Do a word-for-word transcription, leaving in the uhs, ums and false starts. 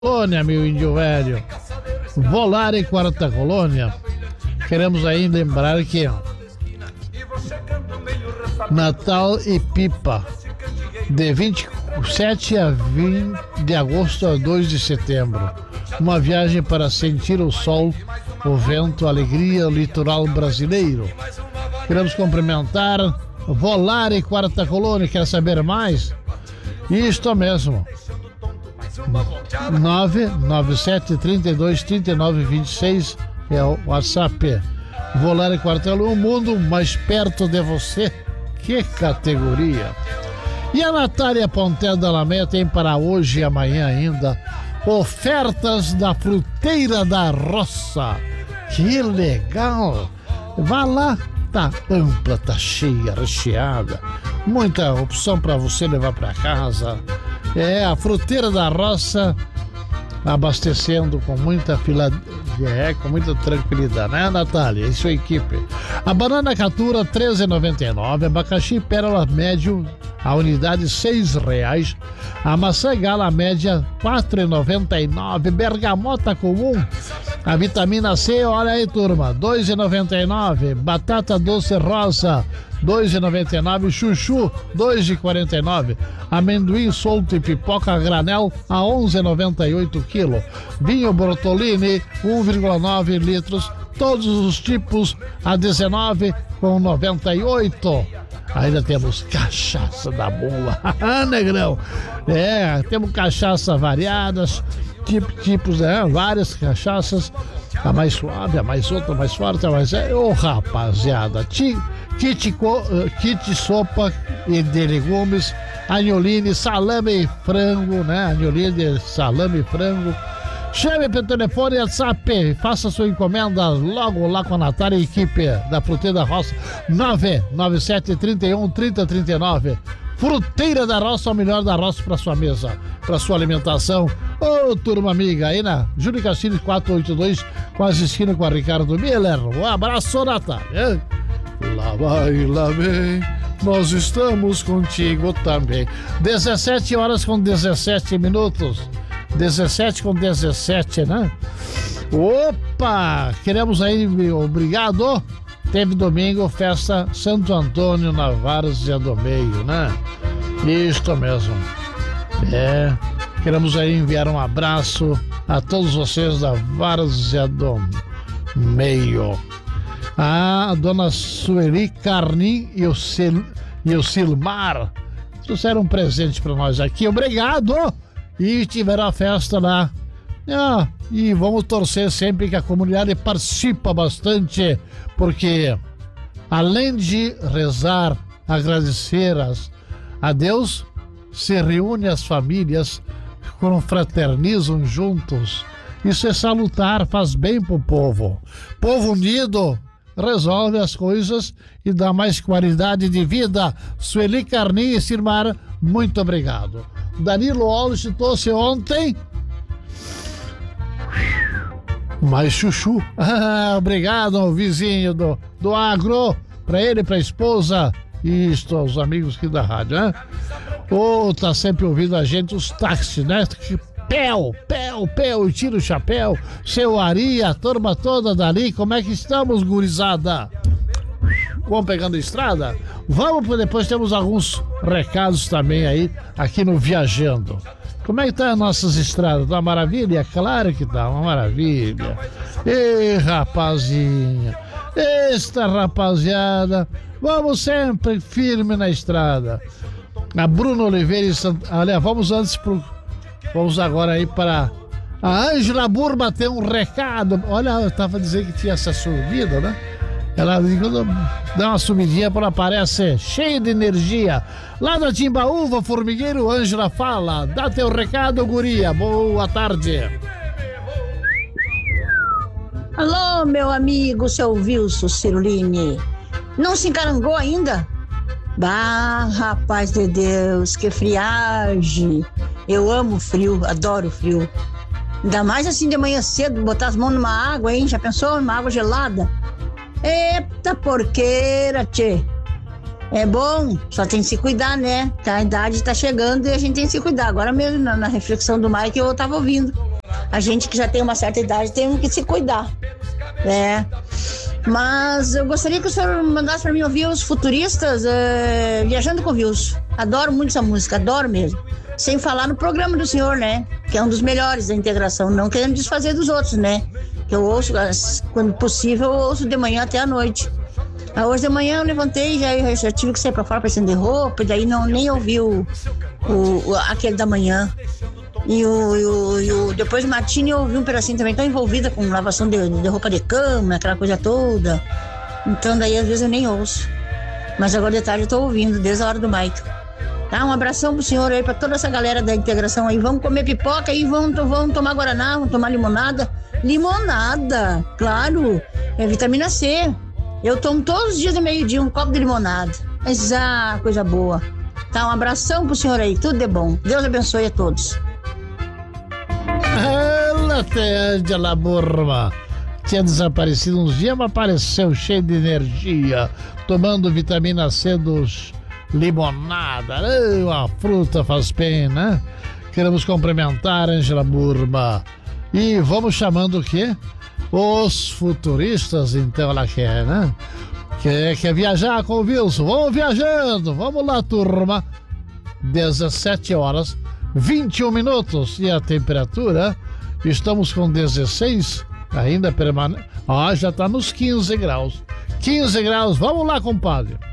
Colônia, meu índio velho. Volare Quarta Colônia. Queremos aí lembrar que Natal e Pipa, de vinte e sete a vinte de agosto a dois de setembro. Uma viagem para sentir o sol, o vento, a alegria, o litoral brasileiro. Queremos cumprimentar Volare Quarta Colônia. Quer saber mais? Isto mesmo. nove nove sete, trinta e dois, trinta e nove, vinte e seis é o WhatsApp. Volare Quarta Colônia, o mundo mais perto de você. Que categoria! E a Natália Pontel da Alameda tem para hoje e amanhã ainda ofertas da Fruteira da Roça. Que legal! Vá lá, tá ampla, tá cheia, recheada, muita opção para você levar para casa. É a Fruteira da Roça, abastecendo com muita fila, é, com muita tranquilidade, né, Natália e sua equipe? A banana catura treze reais e noventa e nove, abacaxi pérola médio a unidade seis reais, a maçã gala média quatro reais e noventa e nove, bergamota comum, a vitamina C, olha aí, turma, dois reais e noventa e nove, batata doce rosa dois reais e noventa e nove, chuchu dois reais e quarenta e nove, amendoim solto e pipoca a granel a onze reais e noventa e oito quilo, vinho Bortolini um vírgula nove litros, todos os tipos a dezenove reais e noventa e oito. Ainda temos cachaça da boa, negrão. É, temos cachaça variadas, tipo, tipos, né? Várias cachaças. A mais suave, a mais outra, a mais forte, a mais. Ô, oh, rapaziada, Ti, kit, kit sopa e de legumes, agnoline, salame e frango, né? Agnoline de salame e frango. Chame pelo telefone e WhatsApp, faça sua encomenda logo lá com a Natália e equipe da Fruteira da Roça, nove nove sete, trinta e um, trinta, trinta e nove. Fruteira da Roça, o melhor da roça para sua mesa, para sua alimentação. Ô, oh, turma amiga, aí na Júlio Castilhos quatrocentos e oitenta e dois, quase esquina com a Ricardo Miller. Um abraço, Natália. Lá vai, lá vem, nós estamos contigo também. dezessete horas com dezessete minutos. dezessete com dezessete, né? Opa! Queremos aí, obrigado. Teve domingo, festa Santo Antônio na Várzea do Meio, né? Isto mesmo. É, queremos aí enviar um abraço a todos vocês da Várzea do Meio. A dona Sueli Carnim e o, Sil, e o Silmar trouxeram um presente para nós aqui. Obrigado! E tiveram a festa lá. Ah, e vamos torcer sempre que a comunidade participa bastante, porque além de rezar, agradecer as, a Deus, se reúne as famílias, confraternizam juntos. Isso é salutar, faz bem pro povo. Povo unido resolve as coisas e dá mais qualidade de vida. Sueli Carninha e Silmar, muito obrigado. Danilo Alves trouxe ontem mais chuchu. Ah, obrigado, vizinho do, do agro, para ele, para a esposa e isto, aos amigos aqui da rádio, né? Ou oh, tá sempre ouvindo a gente, os táxis, né? Pel, pel, pel, e tira o chapéu. Seu Ari, a turma toda dali, como é que estamos, gurizada? Vamos pegando a estrada? Vamos, depois temos alguns recados também aí, aqui no Viajando. Como é que tá as nossas estradas? Tá uma maravilha? Claro que tá, uma maravilha. Ei, rapazinha, esta rapaziada, vamos sempre firme na estrada. A Bruno Oliveira e Sant... Aliás, vamos antes pro... Vamos agora aí para a Ângela Burba, tem um recado. Olha, eu tava dizendo que tinha essa subida, né? Ela dá uma subidinha, ela aparece cheia de energia. Lá da Timbaúva, Formigueiro, Ângela fala. Dá teu recado, guria. Boa tarde. Alô, meu amigo, seu Wilson Ciruline. Não se encarangou ainda? Bah, rapaz de Deus, que friagem. Eu amo frio, adoro frio. Ainda mais assim de manhã cedo, botar as mãos numa água, hein? Já pensou? Numa água gelada? Eita porqueira, tchê. É bom, só tem que se cuidar, né? A idade tá chegando e a gente tem que se cuidar. Agora mesmo, na, na reflexão do Mike, eu tava ouvindo. A gente que já tem uma certa idade tem que se cuidar, né? Mas eu gostaria que o senhor mandasse para mim ouvir os Futuristas, é, Viajando com Wilson. Adoro muito essa música, adoro mesmo. Sem falar no programa do senhor, né? Que é um dos melhores da integração, não querendo desfazer dos outros, né? Que eu ouço, quando possível, eu ouço de manhã até a noite. Ah, hoje de manhã eu levantei, já, já tive que sair pra fora pra estender roupa, e daí não, nem ouvi o, o, o, aquele da manhã. E o, e o, e o depois do matine eu ouvi um pedacinho também, tão envolvida com lavação de, de roupa de cama, aquela coisa toda. Então daí às vezes eu nem ouço. Mas agora de tarde eu tô ouvindo, desde a hora do Michael. Tá, um abração pro senhor aí, pra toda essa galera da integração aí. Vamos comer pipoca e vamos, vamos tomar guaraná, vamos tomar limonada. Limonada, claro, é vitamina C. Eu tomo todos os dias de meio-dia um copo de limonada. Mas, ah, coisa boa. Tá, um abração pro senhor aí, tudo de bom. Deus abençoe a todos. Ela tem Ângela Burma. Tinha desaparecido uns dias, mas apareceu cheio de energia, tomando vitamina C dos limonada. A fruta faz bem, né? Queremos cumprimentar a Ângela Burma. E vamos chamando o quê? Os Futuristas, então ela quer, né? Quer, quer viajar com o Wilson? Vamos viajando, vamos lá, turma. dezessete horas, vinte e um minutos. E a temperatura? Estamos com dezesseis, ainda permanece. Ah, já está nos quinze graus. quinze graus, vamos lá, compadre.